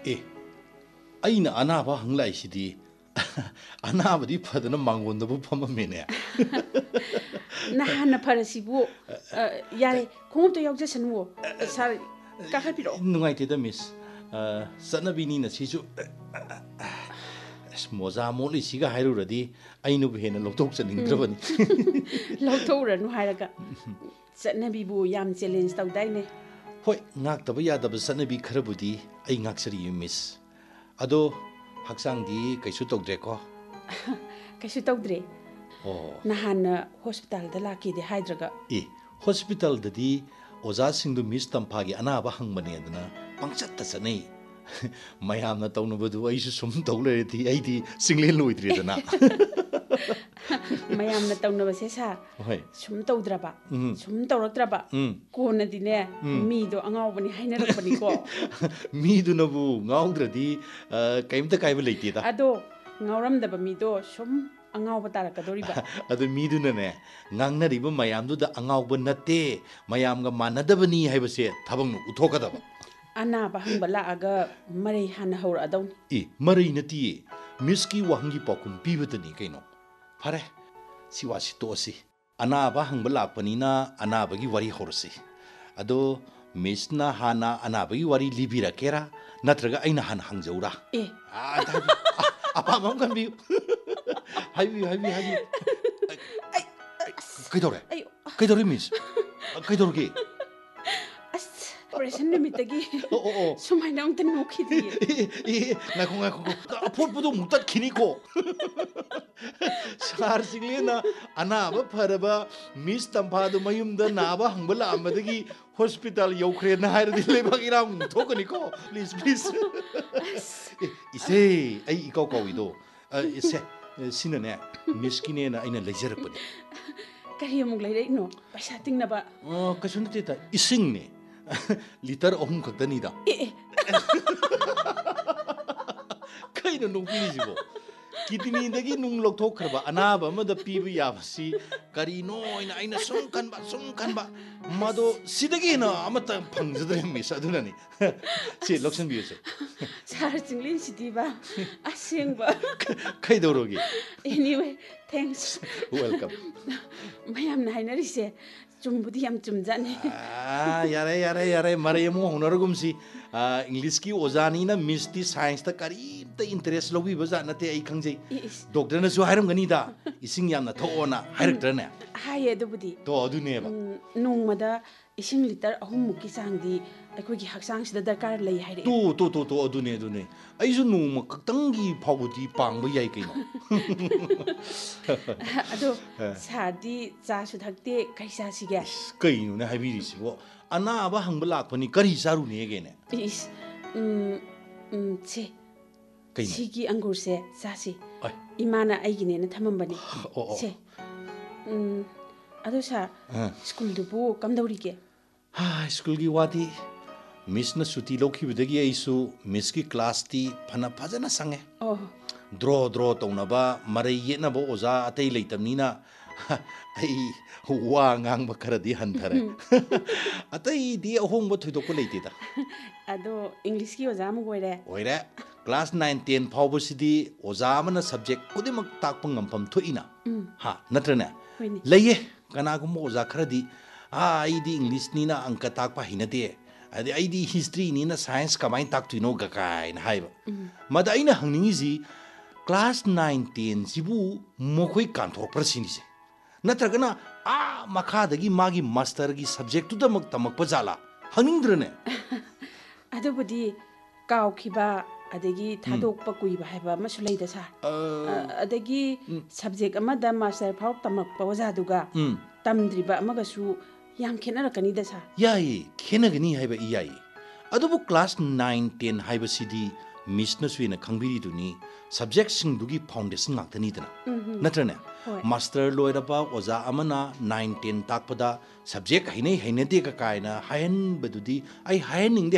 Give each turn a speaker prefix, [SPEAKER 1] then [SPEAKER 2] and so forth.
[SPEAKER 1] ए अना अनाब हंगलाइसिदी अनाबदी फदना मांगोंदबु फममेने
[SPEAKER 2] नहान फरसिबु यारे खोम तो यावजसनु सर काखपिरो
[SPEAKER 1] नुंगाइतेदा मिस सनबिनी नसिसु मोजा मोली सिगा हाइरुरदी अइनुबु हेना लोक्तोक चनिंद्रबनी
[SPEAKER 2] लोक्तोरनु हाइरगा सनबिबु याम चैलेंज तौदाइने
[SPEAKER 1] होय ngak taba ya daba sanabi kharabudi ai ngak sari miss ado haksangi kaisu togdre ko
[SPEAKER 2] kaisu togdre
[SPEAKER 1] oh
[SPEAKER 2] nahan hospital da laki de haidraga
[SPEAKER 1] e hospital da di oza singdu miss tampagi anaba hangbane adana pangchat ta sanai mayam na tawnabadu ai su sum tawle thi ai di single loidre dana
[SPEAKER 2] mayam na tawnabase sa
[SPEAKER 1] hoy
[SPEAKER 2] sum tawdraba sum tawraktraba kona dine mi do angawbani hainarapani ko
[SPEAKER 1] mi du nabu ngawdradi kaimta kaiba leite da
[SPEAKER 2] ado ngawramdaba mi do sum angawba tarakadoriba
[SPEAKER 1] ado mi du na ne ngangnariba mayam du da angawba natte mayam ga manadabani haibase thabang uthokadaba
[SPEAKER 2] anaba hangbala aga mari han hawra adon
[SPEAKER 1] e mari nati miski wahangi pakum pibadani kaino fare siwasi tosi anaba hangbala panina anaba gi wari horsi ado misna hana anaba gi wari libira kera natraga aina han hangjaura
[SPEAKER 2] e
[SPEAKER 1] apa mam kan bi habi kaidore miss kaidore
[SPEAKER 2] operation nimitagi sumai na ungtan nokhidi
[SPEAKER 1] ngako apot budo mutat khini ko sar singlena anaba pharaba miss tampadu mayum da naba hangbala amadagi hospital yaukhre na hair di lebak iram thokani ko please ise ai ikaw kawido ise sinane miss kine na aina lejarapani
[SPEAKER 2] kari amuk lai no paisa tingna ba
[SPEAKER 1] kasunte ta ising ne liter ohum khaktanida kaina nungpirijibo kidney dagi nung lokthokhraba anaba amada pibu yabasi karino ina aina sum kanba mado sidagi na amata phangjadre miss adunani che lokshan biuse
[SPEAKER 2] sar jinglin sidiba asengba
[SPEAKER 1] kaidorogi
[SPEAKER 2] anyway thanks
[SPEAKER 1] welcome
[SPEAKER 2] mayam na hainarise chumbudi yam chumjane
[SPEAKER 1] yare mare mu honargumsi english ki ozani na miss ti science ta kari ta interest lobi baza na te ai khangjai doctor na su hairam gani da ising yam na thoona hairakter ne
[SPEAKER 2] haye dubudi
[SPEAKER 1] to adune ba
[SPEAKER 2] nongmada ising liter ahum muki sangdi akoi gi haksang sida darkar lei haire
[SPEAKER 1] to adune ai su nong kaktangi phawudi pangba yai kaino
[SPEAKER 2] ado sadi cha su thakte kaisa sige
[SPEAKER 1] kaino ne habiri sibo anaba hangbala lakpani kari saru ne ge ne
[SPEAKER 2] is che sigi angur se sasi imana aigine na thamambani che ado sa school dubu kamdauri ke
[SPEAKER 1] school gi wadi miss na suti lokhi bidagi aisu miss ki class ti phana phajana sange draw taunaba marai yena bo oza atei leitamnina ai wa ngang ba kharadi hanthare atei di ahong ba thoidok ko leite da
[SPEAKER 2] ado english ki oza mu
[SPEAKER 1] oire class 9 10 phawbo sidi oza amana subject kudimak takpa ngampam thoina ha natrana leye kana gum oza kharadi ai di english ni na angka takpa hinade adi ai di history ni na science kamai taktuino ga kai na haiba mada ina hangningi ji class 9 10 sibu mokhoi kanthor prasini se natragana makhadagi magi master gi subject tu damak tamak pajala hangingdrane
[SPEAKER 2] adubudi kaw khiba adagi thadok pa kuiba haiba masulai da sa adagi subject amada master phau tamak pa waja duga tamdriba amaga su yam khenarakani da sa
[SPEAKER 1] yai khenagani haiba yai adubu class 9 10 haiba sidi miss na suina khangbiri duni subject sing dugi foundation ngaktani dana natrane master loiraba oza amana 9 10 takpada subject haine de ka kaina hayan badudi ai hayan ning